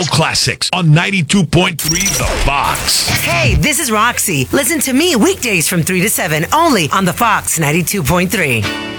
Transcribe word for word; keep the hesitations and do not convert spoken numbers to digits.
classics on ninety-two point three The Fox. Hey, this is Roxy. Listen to me weekdays from three to seven only on The Fox ninety-two point three.